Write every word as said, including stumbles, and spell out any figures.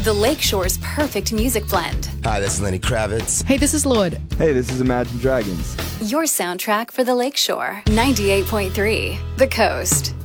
the Lakeshore's perfect music blend. Hi, this is Lenny Kravitz. Hey, this is Lord. Hey, this is Imagine Dragons. Your soundtrack for the Lakeshore. ninety-eight point three, The Coast.